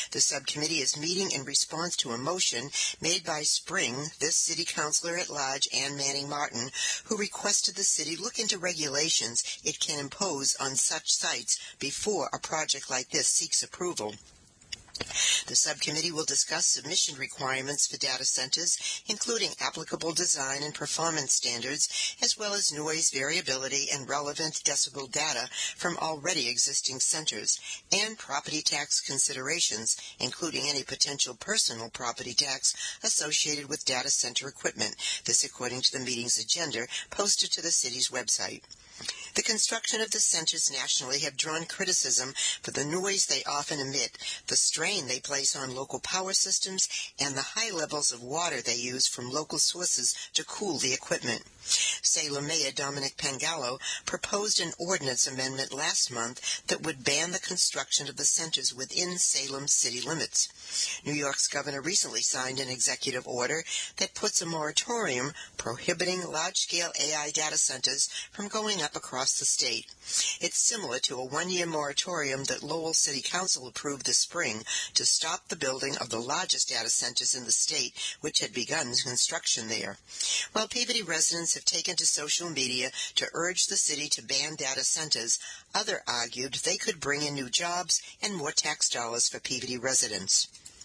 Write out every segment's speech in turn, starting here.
The subcommittee is meeting in response to a motion made by Spring, this city councilor at large, Ann Manning Martin, who requested the city look into regulations it can impose on such sites before a project like this seeks approval. The subcommittee will discuss submission requirements for data centers, including applicable design and performance standards, as well as noise variability and relevant decibel data from already existing centers, and property tax considerations, including any potential personal property tax associated with data center equipment. This according to the meeting's agenda posted to the city's website. The construction of the centers nationally have drawn criticism for the noise they often emit, the strain they place on local power systems, and the high levels of water they use from local sources to cool the equipment. Salem Mayor Dominic Pangallo proposed an ordinance amendment last month that would ban the construction of the centers within Salem city limits. New York's governor recently signed an executive order that puts a moratorium prohibiting large-scale AI data centers from going up across the state. It's similar to a one-year moratorium that Lowell City Council approved this spring to stop the building of the largest data centers in the state, which had begun construction there. While Peabody residents have taken to social media to urge the city to ban data centers, others argued they could bring in new jobs and more tax dollars for Peabody residents.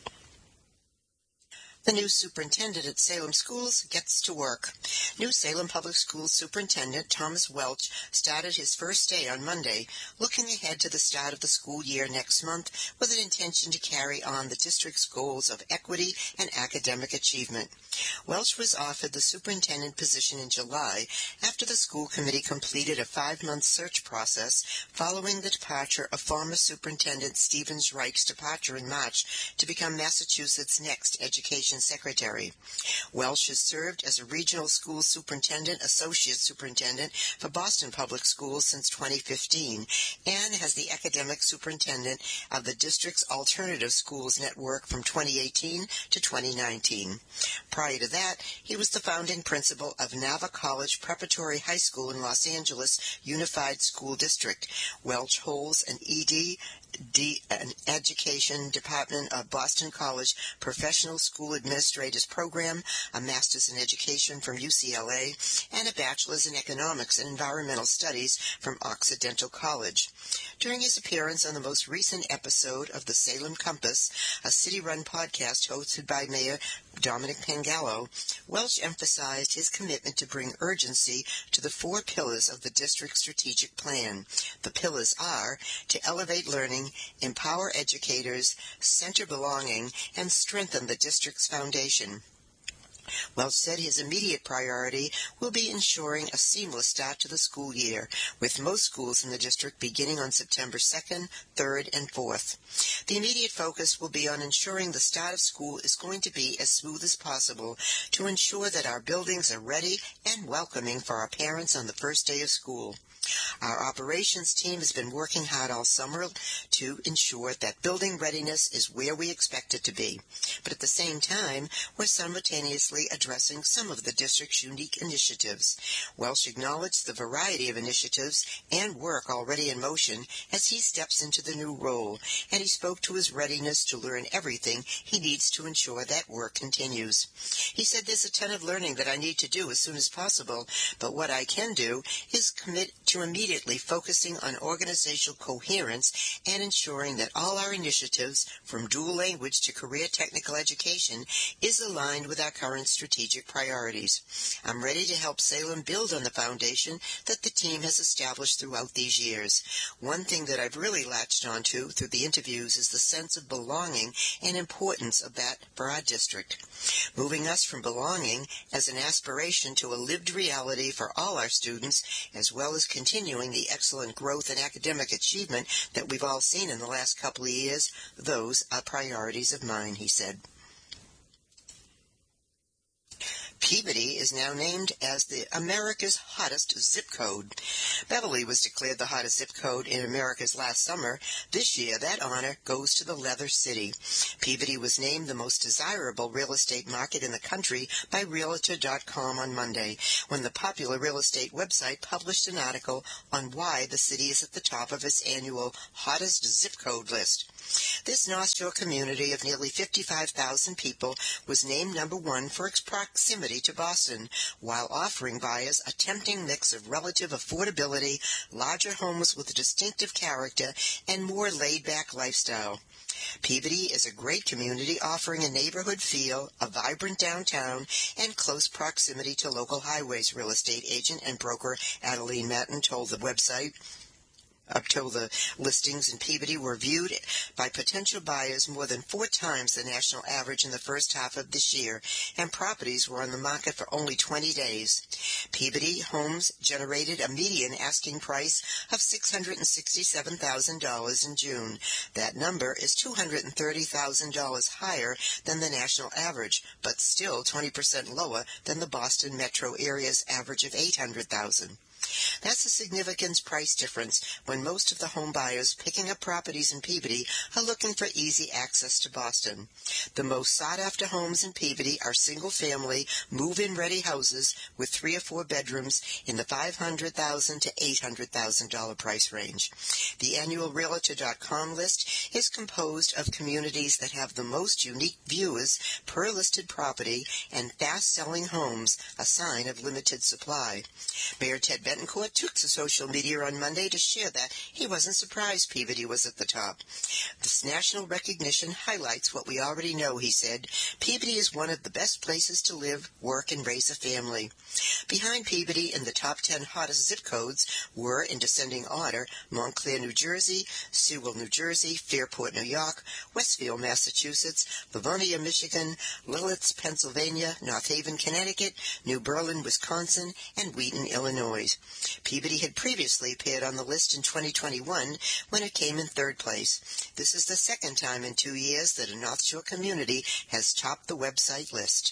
The new superintendent at Salem Schools gets to work. New Salem Public Schools Superintendent Thomas Welch started his first day on Monday, looking ahead to the start of the school year next month with an intention to carry on the district's goals of equity and academic achievement. Welch was offered the superintendent position in July after the school committee completed a 5-month search process following the departure of former Superintendent Stevens Reich's departure in March to become Massachusetts' next education secretary. Welch has served as a regional school superintendent, associate superintendent for Boston Public Schools since 2015, and has the academic superintendent of the district's alternative schools network from 2018 to 2019. Prior to that, he was the founding principal of Nava College Preparatory High School in Los Angeles Unified School District. Welch holds an an Education Department of Boston College Professional School Administrators Program, a Master's in Education from UCLA, and a Bachelor's in Economics and Environmental Studies from Occidental College. During his appearance on the most recent episode of the Salem Compass, a city-run podcast hosted by Mayor Dominic Pangallo, Welch emphasized his commitment to bring urgency to the 4 pillars of the district's strategic plan. The pillars are to elevate learning, empower educators, center belonging, and strengthen the district's foundation. Welch said his immediate priority will be ensuring a seamless start to the school year, with most schools in the district beginning on September 2nd, 3rd, and 4th. The immediate focus will be on ensuring the start of school is going to be as smooth as possible to ensure that our buildings are ready and welcoming for our parents on the first day of school. Our operations team has been working hard all summer to ensure that building readiness is where we expect it to be. But at the same time, we're simultaneously addressing some of the district's unique initiatives. Welch acknowledged the variety of initiatives and work already in motion as he steps into the new role, and he spoke to his readiness to learn everything he needs to ensure that work continues. He said, "There's a ton of learning that I need to do as soon as possible, but what I can do is commit to immediately focusing on organizational coherence and ensuring that all our initiatives, from dual language to career technical education, is aligned with our current strategic priorities. I'm ready to help Salem build on the foundation that the team has established throughout these years. One thing that I've really latched onto through the interviews is the sense of belonging and importance of that for our district. Moving us from belonging as an aspiration to a lived reality for all our students, as well as continuing the excellent growth and academic achievement that we've all seen in the last couple of years, those are priorities of mine," he said. Peabody is now named as the America's hottest zip code. Beverly was declared the hottest zip code in America's last summer. This year, that honor goes to the Leather City. Peabody was named the most desirable real estate market in the country by Realtor.com on Monday, when the popular real estate website published an article on why the city is at the top of its annual hottest zip code list. This North Shore community of nearly 55,000 people was named number one for its proximity to Boston, while offering buyers a tempting mix of relative affordability, larger homes with a distinctive character, and more laid-back lifestyle. Peabody is a great community offering a neighborhood feel, a vibrant downtown, and close proximity to local highways, real estate agent and broker Adeline Matten told the website. Up till the listings in Peabody were viewed by potential buyers more than 4 times the national average in the first half of this year, and properties were on the market for only 20 days. Peabody homes generated a median asking price of $667,000 in June. That number is $230,000 higher than the national average, but still 20% lower than the Boston metro area's average of $800,000. That's a significant price difference when most of the home buyers picking up properties in Peabody are looking for easy access to Boston. The most sought-after homes in Peabody are single-family, move-in ready houses with 3 or 4 bedrooms in the $500,000 to $800,000 price range. The annual Realtor.com list is composed of communities that have the most unique views per listed property and fast-selling homes, a sign of limited supply. Mayor Ted Betancourt took to social media on Monday to share that he wasn't surprised Peabody was at the top. This national recognition highlights what we already know, he said. Peabody is one of the best places to live, work, and raise a family. Behind Peabody in the top 10 hottest zip codes were, in descending order, Montclair, New Jersey, Sewell, New Jersey, Fairport, New York, Westfield, Massachusetts, Livonia, Michigan, Lititz, Pennsylvania, North Haven, Connecticut, New Berlin, Wisconsin, and Wheaton, Illinois. Peabody had previously appeared on the list in 2021 when it came in 3rd place. This is the second time in 2 years that a North Shore community has topped the website list.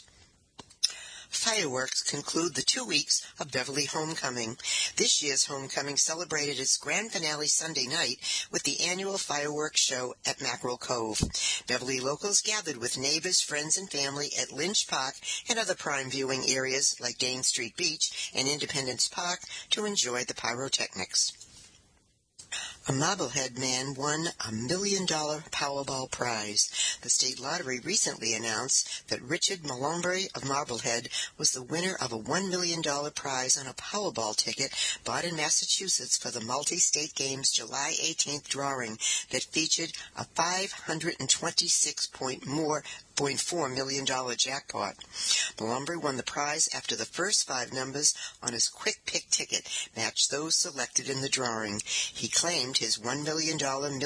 Fireworks conclude the 2 weeks of Beverly Homecoming. This year's homecoming celebrated its grand finale Sunday night with the annual fireworks show at Mackerel Cove. Beverly locals gathered with neighbors, friends, and family at Lynch Park and other prime viewing areas like Dane Street Beach and Independence Park to enjoy the pyrotechnics. A Marblehead man won a $1 million Powerball prize. The state lottery recently announced that Richard Malombre of Marblehead was the winner of a $1 million prize on a Powerball ticket bought in Massachusetts for the multi-state game's July 18th drawing that featured a $526.4 million jackpot. Malombre won the prize after the first 5 numbers on his quick pick ticket matched those selected in the drawing. He claimed his $1 million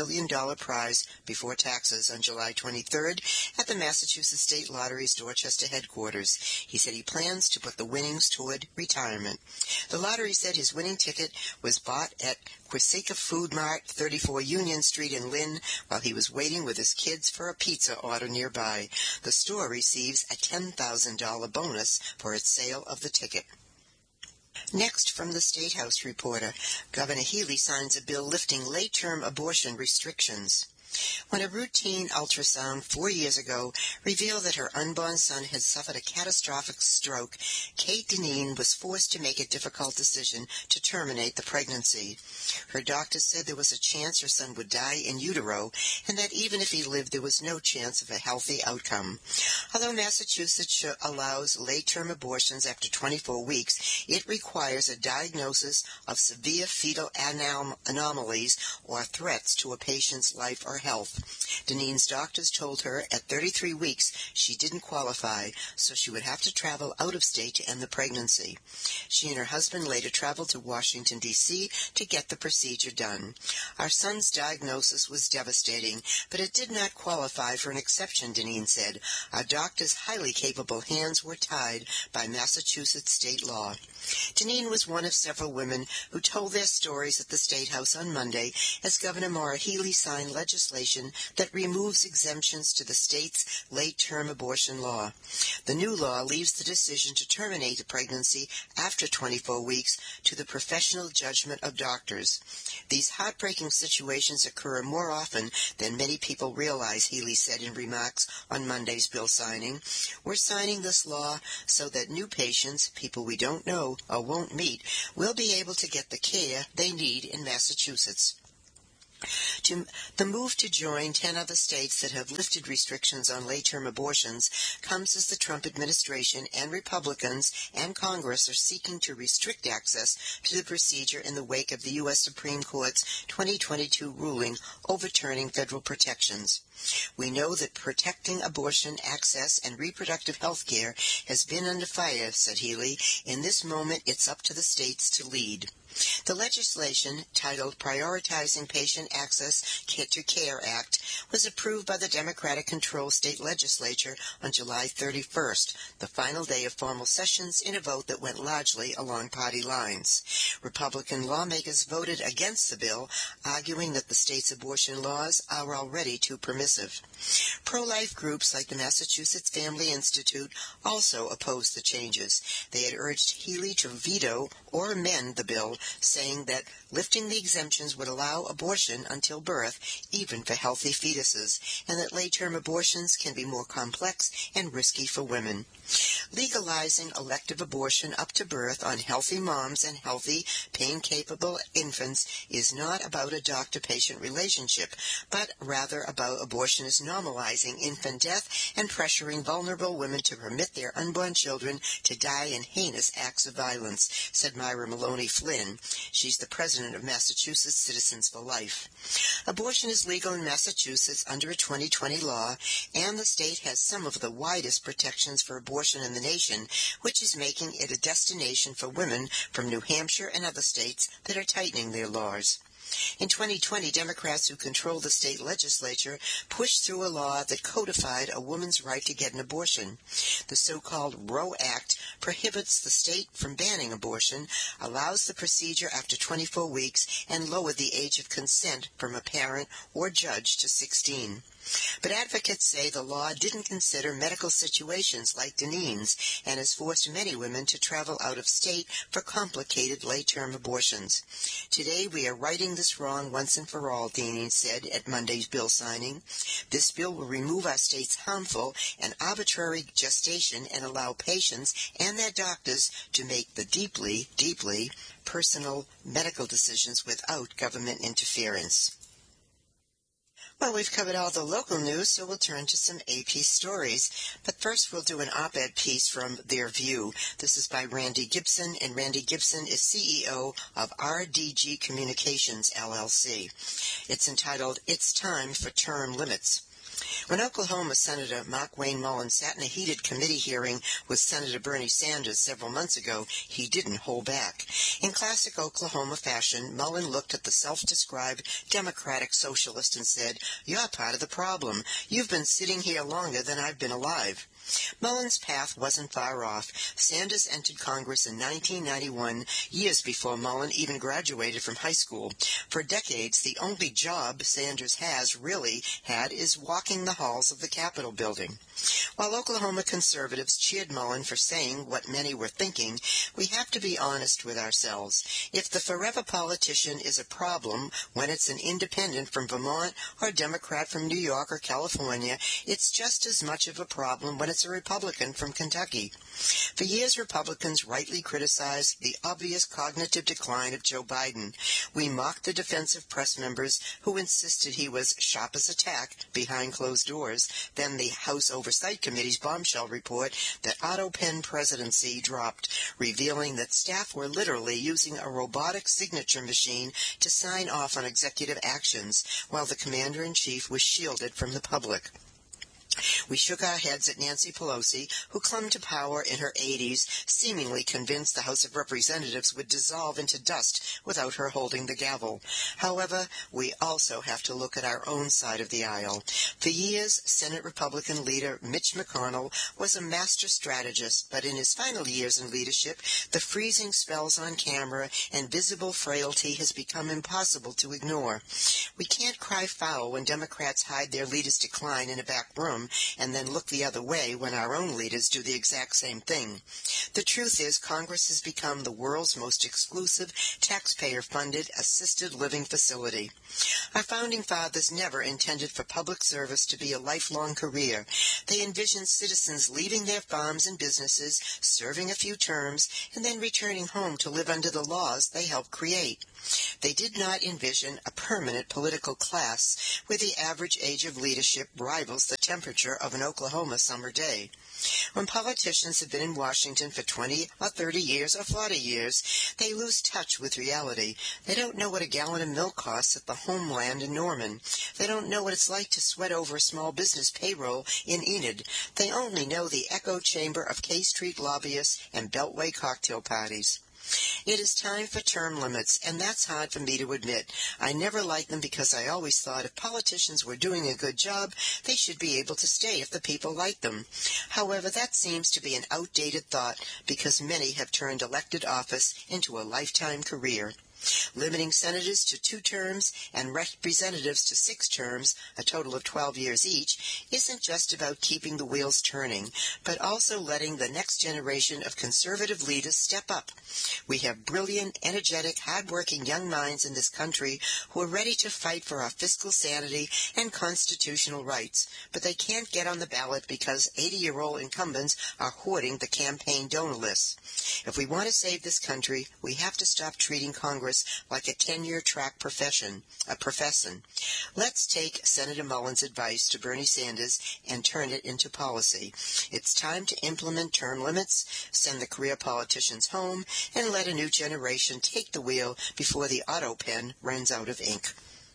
prize before taxes on July 23rd at the Massachusetts State Lottery's Dorchester headquarters. He said he plans to put the winnings toward retirement. The lottery said his winning ticket was bought at Quisica Food Mart, 34 Union Street in Lynn, while he was waiting with his kids for a pizza order nearby. The store receives a $10,000 bonus for its sale of the ticket. Next, from the State House reporter, Governor Healy signs a bill lifting late-term abortion restrictions. When a routine ultrasound 4 years ago revealed that her unborn son had suffered a catastrophic stroke, Kate Dineen was forced to make a difficult decision to terminate the pregnancy. Her doctor said there was a chance her son would die in utero, and that even if he lived, there was no chance of a healthy outcome. Although Massachusetts allows late-term abortions after 24 weeks, it requires a diagnosis of severe fetal anomalies or threats to a patient's life or health. Dineen's doctors told her at 33 weeks she didn't qualify, so she would have to travel out of state to end the pregnancy. She and her husband later traveled to Washington, D.C. to get the procedure done. Our son's diagnosis was devastating, but it did not qualify for an exception, Dineen said. Our doctor's highly capable hands were tied by Massachusetts state law. Dineen was one of several women who told their stories at the State House on Monday as Governor Maura Healey signed legislation that removes exemptions to the state's late-term abortion law. The new law leaves the decision to terminate a pregnancy after 24 weeks to the professional judgment of doctors. These heartbreaking situations occur more often than many people realize, Healey said in remarks on Monday's bill signing. We're signing this law so that new patients, people we don't know or won't meet, will be able to get the care they need in Massachusetts. The move to join 10 other states that have lifted restrictions on late-term abortions comes as the Trump administration and Republicans and Congress are seeking to restrict access to the procedure in the wake of the U.S. Supreme Court's 2022 ruling overturning federal protections. We know that protecting abortion access and reproductive health care has been under fire, said Healey. In this moment, it's up to the states to lead. The legislation, titled Prioritizing Patient Access to Care Act, was approved by the Democratic-controlled state legislature on July 31st, the final day of formal sessions, in a vote that went largely along party lines. Republican lawmakers voted against the bill, arguing that the state's abortion laws are already too permissive. Pro-life groups like the Massachusetts Family Institute also opposed the changes. They had urged Healey to veto or amend the bill, saying that lifting the exemptions would allow abortion until birth, even for healthy fetuses, and that late-term abortions can be more complex and risky for women. Legalizing elective abortion up to birth on healthy moms and healthy, pain-capable infants is not about a doctor-patient relationship, but rather about abortionists normalizing infant death and pressuring vulnerable women to permit their unborn children to die in heinous acts of violence, said Myra Maloney Flynn. She's the president of Massachusetts Citizens for Life. Abortion is legal in Massachusetts under a 2020 law, and the state has some of the widest protections for abortion in the nation, which is making it a destination for women from New Hampshire and other states that are tightening their laws. In 2020, Democrats who control the state legislature pushed through a law that codified a woman's right to get an abortion. The so-called Roe Act prohibits the state from banning abortion, allows the procedure after 24 weeks, and lowered the age of consent from a parent or judge to 16. But advocates say the law didn't consider medical situations like Deneen's and has forced many women to travel out of state for complicated late-term abortions. Today we are righting this wrong once and for all, Deneen said at Monday's bill signing. This bill will remove our state's harmful and arbitrary gestation and allow patients and their doctors to make the deeply, deeply personal medical decisions without government interference. Well, we've covered all the local news, so we'll turn to some AP stories. But first, we'll do an op-ed piece from Their View. This is by Randy Gibson, and Randy Gibson is CEO of RDG Communications, LLC. It's entitled, It's Time for Term Limits. When Oklahoma Senator Mark Wayne Mullin sat in a heated committee hearing with Senator Bernie Sanders several months ago, he didn't hold back. In classic Oklahoma fashion, Mullin looked at the self-described Democratic socialist and said, "You're part of the problem. You've been sitting here longer than I've been alive." Mullin's path wasn't far off. Sanders entered Congress in 1991, years before Mullin even graduated from high school. For decades, the only job Sanders has really had is walking the halls of the Capitol building. While Oklahoma conservatives cheered Mullin for saying what many were thinking, we have to be honest with ourselves. If the forever politician is a problem when it's an independent from Vermont or a Democrat from New York or California, it's just as much of a problem when it's a Republican from Kentucky. For years, Republicans rightly criticized the obvious cognitive decline of Joe Biden. We mocked the defensive press members who insisted he was sharp as a tack behind closed doors. Then the House Oversight Committee's bombshell report that Otto Penn presidency dropped, revealing that staff were literally using a robotic signature machine to sign off on executive actions, while the commander-in-chief was shielded from the public. We shook our heads at Nancy Pelosi, who clung to power in her 80s, seemingly convinced the House of Representatives would dissolve into dust without her holding the gavel. However, we also have to look at our own side of the aisle. For years, Senate Republican leader Mitch McConnell was a master strategist, but in his final years in leadership, the freezing spells on camera and visible frailty has become impossible to ignore. We can't cry foul when Democrats hide their leader's decline in a back room and then look the other way when our own leaders do the exact same thing. The truth is, Congress has become the world's most exclusive, taxpayer-funded, assisted living facility. Our founding fathers never intended for public service to be a lifelong career. They envisioned citizens leaving their farms and businesses, serving a few terms, and then returning home to live under the laws they helped create. They did not envision a permanent political class where the average age of leadership rivals the temperature of an Oklahoma summer day. When politicians have been in Washington for 20 or 30 years or 40 years, they lose touch with reality. They don't know what a gallon of milk costs at the homeland in Norman. They don't know what it's like to sweat over a small business payroll in Enid. They only know the echo chamber of K Street lobbyists and Beltway cocktail parties. It is time for term limits, and that's hard for me to admit. I never liked them because I always thought if politicians were doing a good job, they should be able to stay if the people liked them. However, that seems to be an outdated thought because many have turned elected office into a lifetime career. Limiting senators to 2 terms and representatives to 6 terms, a total of 12 years each, isn't just about keeping the wheels turning, but also letting the next generation of conservative leaders step up. We have brilliant, energetic, hard-working young minds in this country who are ready to fight for our fiscal sanity and constitutional rights, but they can't get on the ballot because 80-year-old incumbents are hoarding the campaign donor lists. If we want to save this country, we have to stop treating Congress like a tenure track profession. Let's take Senator Mullins' advice to Bernie Sanders and turn it into policy. It's time to implement term limits, send the career politicians home, and let a new generation take the wheel before the auto pen runs out of ink.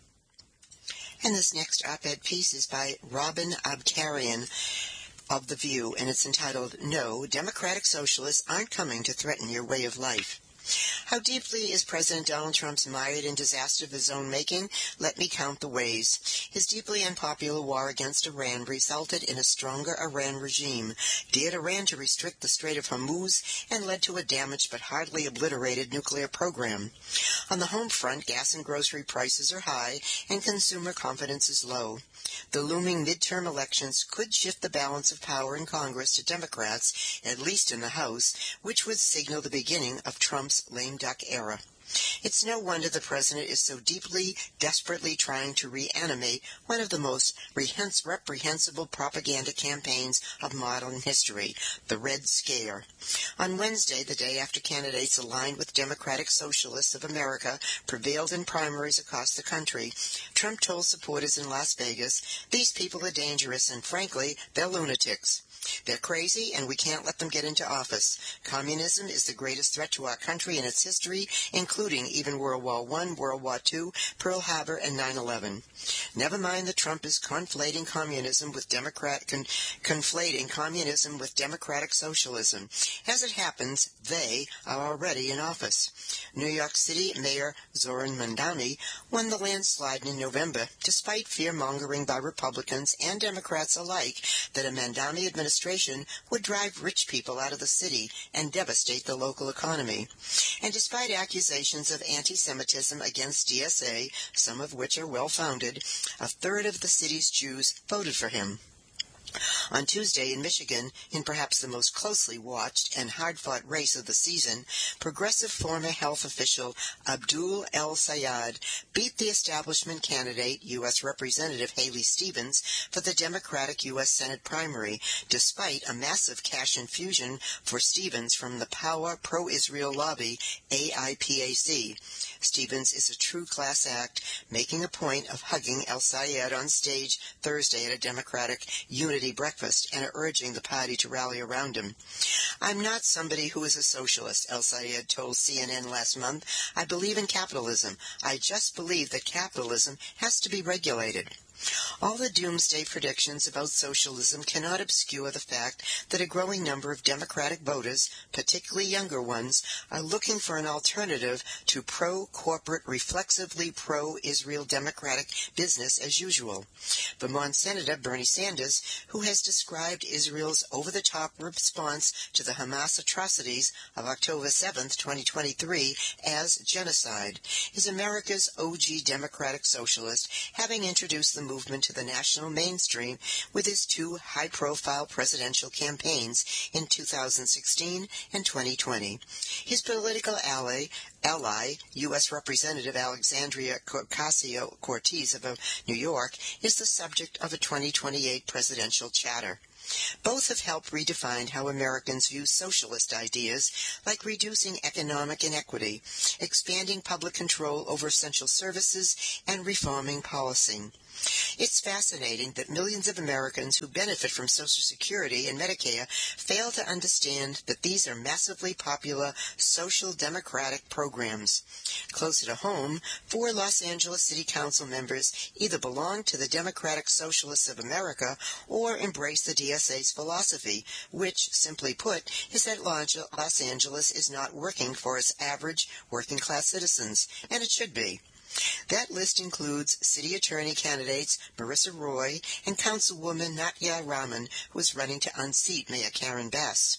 And this next op-ed piece is by Robin Abkarian of The View, and it's entitled, "No, Democratic Socialists Aren't Coming to Threaten Your Way of Life." How deeply is President Donald Trump mired in disaster of his own making? Let me count the ways. His deeply unpopular war against Iran resulted in a stronger Iran regime, dared Iran to restrict the Strait of Hormuz, and led to a damaged but hardly obliterated nuclear program. On the home front, gas and grocery prices are high, and consumer confidence is low. The looming midterm elections could shift the balance of power in Congress to Democrats, at least in the House, which would signal the beginning of Trump's lame duck era. It's no wonder the president is so desperately trying to reanimate one of the most reprehensible propaganda campaigns of modern history, the Red Scare. On Wednesday, the day after candidates aligned with Democratic Socialists of America prevailed in primaries across the country, Trump told supporters in Las Vegas, "These people are dangerous and, frankly, they're lunatics. They're crazy, and we can't let them get into office. Communism is the greatest threat to our country in its history, including even World War I, World War II, Pearl Harbor, and 9/11. Never mind that Trump is conflating communism with democratic socialism. As it happens, they are already in office. New York City Mayor Zoran Mandani won the landslide in November, despite fear-mongering by Republicans and Democrats alike that a Mandani administration would drive rich people out of the city and devastate the local economy. And despite accusations of anti-Semitism against DSA, some of which are well-founded, a third of the city's Jews voted for him. On Tuesday in Michigan, in perhaps the most closely watched and hard-fought race of the season, progressive former health official Abdul El-Sayed beat the establishment candidate, U.S. Representative Haley Stevens, for the Democratic U.S. Senate primary, despite a massive cash infusion for Stevens from the power pro-Israel lobby AIPAC. Stevens is a true class act, making a point of hugging El-Sayed on stage Thursday at a Democratic Unity breakfast and urging the party to rally around him. "I'm not somebody who is a socialist," El-Sayed told CNN last month. "I believe in capitalism. I just believe that capitalism has to be regulated." All the doomsday predictions about socialism cannot obscure the fact that a growing number of Democratic voters, particularly younger ones, are looking for an alternative to pro-corporate, reflexively pro-Israel Democratic business as usual. Vermont Senator Bernie Sanders, who has described Israel's over-the-top response to the Hamas atrocities of October 7, 2023, as genocide, is America's OG Democratic socialist, having introduced the movement to the national mainstream with his two high-profile presidential campaigns in 2016 and 2020. His political ally, U.S. Representative Alexandria Ocasio-Cortez of New York, is the subject of a 2028 presidential chatter. Both have helped redefine how Americans view socialist ideas like reducing economic inequity, expanding public control over essential services, and reforming policy. It's fascinating that millions of Americans who benefit from Social Security and Medicare fail to understand that these are massively popular social democratic programs. Closer to home, 4 Los Angeles City Council members either belong to the Democratic Socialists of America or embrace the DSA's philosophy, which, simply put, is that Los Angeles is not working for its average working-class citizens, and it should be. That list includes city attorney candidates Marissa Roy and Councilwoman Natya Raman, who is running to unseat Mayor Karen Bass.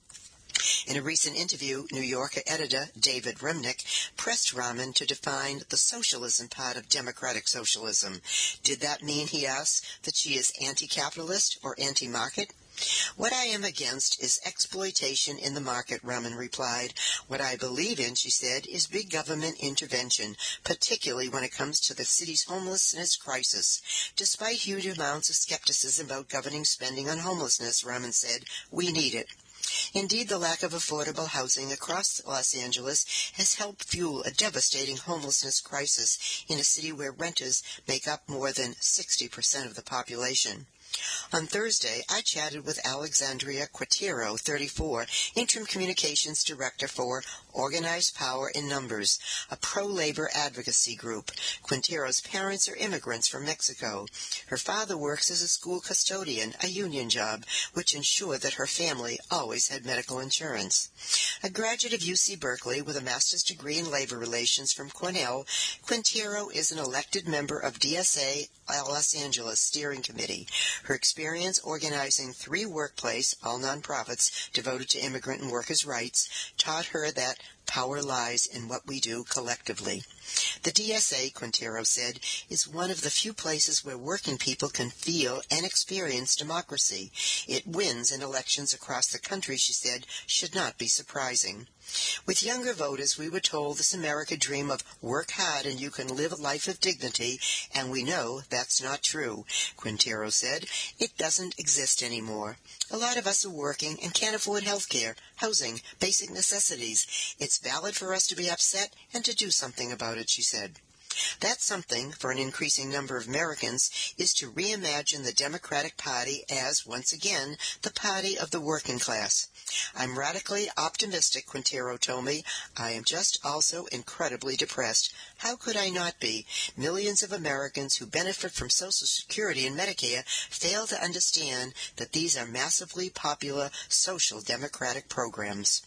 In a recent interview, New Yorker editor David Remnick pressed Raman to define the socialism part of democratic socialism. Did that mean, he asked, that she is anti-capitalist or anti-market? What I am against is exploitation in the market, Raman replied. What I believe in, she said, is big government intervention, particularly when it comes to the city's homelessness crisis. Despite huge amounts of skepticism about governing spending on homelessness, Raman said, we need it. Indeed, the lack of affordable housing across Los Angeles has helped fuel a devastating homelessness crisis in a city where renters make up more than 60% of the population. On Thursday, I chatted with Alexandria Quintero, 34, Interim Communications Director for Organized Power in Numbers, a pro-labor advocacy group. Quintero's parents are immigrants from Mexico. Her father works as a school custodian, a union job, which ensured that her family always had medical insurance. A graduate of UC Berkeley with a master's degree in labor relations from Cornell, Quintero is an elected member of DSA Los Angeles Steering Committee. Her experience organizing 3 workplace, all nonprofits, devoted to immigrant and workers' rights, taught her that power lies in what we do collectively. The DSA, Quintero said, is one of the few places where working people can feel and experience democracy. It wins in elections across the country, she said, should not be surprising. With younger voters, we were told this American dream of work hard and you can live a life of dignity, and we know that's not true. Quintero said, it doesn't exist anymore. A lot of us are working and can't afford health care, housing, basic necessities. It's valid for us to be upset and to do something about it, she said. That something, for an increasing number of Americans, is to reimagine the Democratic Party as, once again, the party of the working class. I'm radically optimistic, Quintero told me. I am just also incredibly depressed. How could I not be? Millions of Americans who benefit from Social Security and Medicare fail to understand that these are massively popular social democratic programs.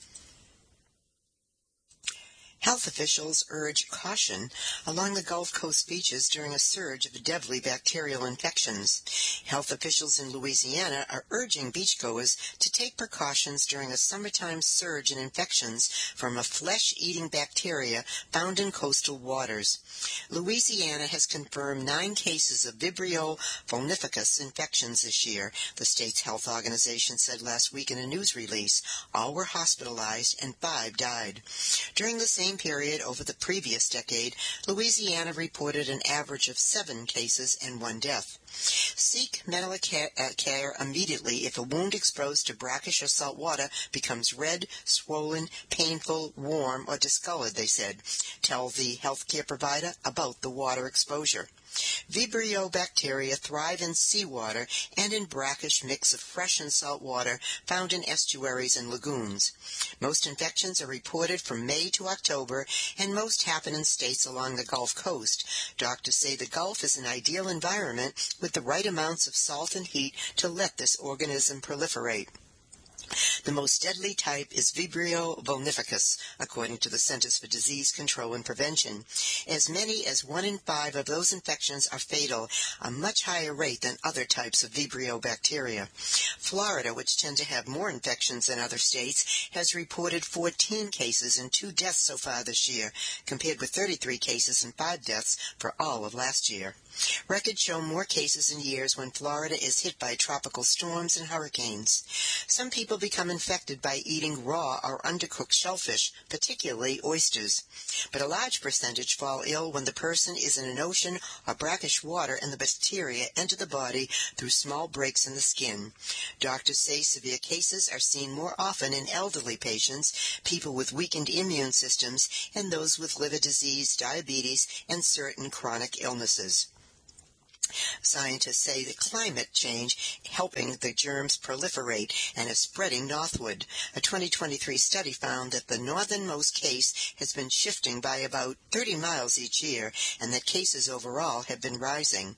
Health officials urge caution along the Gulf Coast beaches during a surge of deadly bacterial infections. Health officials in Louisiana are urging beachgoers to take precautions during a summertime surge in infections from a flesh-eating bacteria found in coastal waters. Louisiana has confirmed 9 cases of Vibrio vulnificus infections this year, the state's health organization said last week in a news release. All were hospitalized and 5 died. During the same period over the previous decade, Louisiana reported an average of 7 cases and 1 death. Seek medical care immediately if a wound exposed to brackish or salt water becomes red, swollen, painful, warm, or discolored, they said. Tell the healthcare provider about the water exposure. Vibrio bacteria thrive in seawater and in brackish mix of fresh and salt water found in estuaries and lagoons. Most infections are reported from May to October, and most happen in states along the Gulf Coast. Doctors say the Gulf is an ideal environment with the right amounts of salt and heat to let this organism proliferate. The most deadly type is Vibrio vulnificus, according to the Centers for Disease Control and Prevention. As many as 1 in 5 of those infections are fatal, a much higher rate than other types of Vibrio bacteria. Florida, which tend to have more infections than other states, has reported 14 cases and 2 deaths so far this year, compared with 33 cases and 5 deaths for all of last year. Records show more cases in years when Florida is hit by tropical storms and hurricanes. Some people become infected by eating raw or undercooked shellfish, particularly oysters. But a large percentage fall ill when the person is in an ocean or brackish water and the bacteria enter the body through small breaks in the skin. Doctors say severe cases are seen more often in elderly patients, people with weakened immune systems, and those with liver disease, diabetes, and certain chronic illnesses. Scientists say that climate change helping the germs proliferate and is spreading northward. A 2023 study found that the northernmost case has been shifting by about 30 miles each year, and that cases overall have been rising.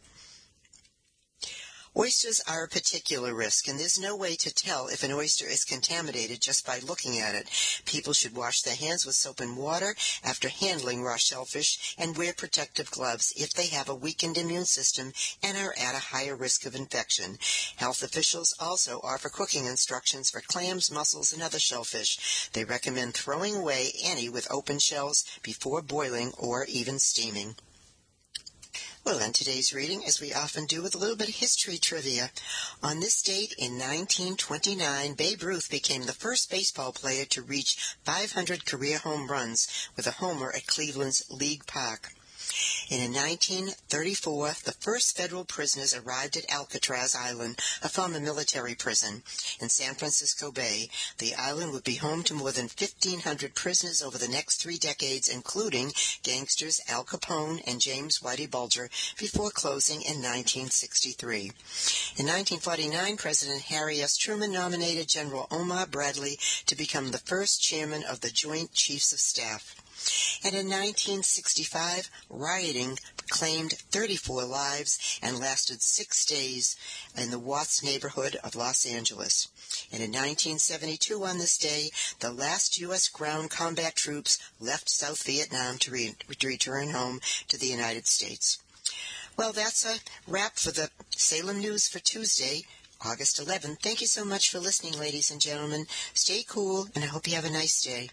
Oysters are a particular risk, and there's no way to tell if an oyster is contaminated just by looking at it. People should wash their hands with soap and water after handling raw shellfish and wear protective gloves if they have a weakened immune system and are at a higher risk of infection. Health officials also offer cooking instructions for clams, mussels, and other shellfish. They recommend throwing away any with open shells before boiling or even steaming. We'll end today's reading, as we often do, with a little bit of history trivia. On this date in 1929, Babe Ruth became the first baseball player to reach 500 career home runs with a homer at Cleveland's League Park. And in 1934, the first federal prisoners arrived at Alcatraz Island, a former military prison, in San Francisco Bay. The island would be home to more than 1,500 prisoners over the next 3 decades, including gangsters Al Capone and James Whitey Bulger, before closing in 1963. In 1949, President Harry S. Truman nominated General Omar Bradley to become the first chairman of the Joint Chiefs of Staff. And in 1965, rioting claimed 34 lives and lasted 6 days in the Watts neighborhood of Los Angeles. And in 1972, on this day, the last U.S. ground combat troops left South Vietnam to return home to the United States. Well, that's a wrap for the Salem News for Tuesday, August 11th. Thank you so much for listening, ladies and gentlemen. Stay cool, and I hope you have a nice day.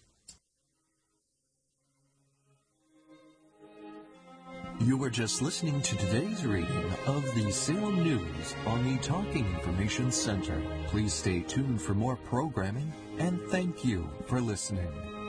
You were just listening to today's reading of the Salem News on the Talking Information Center. Please stay tuned for more programming, and thank you for listening.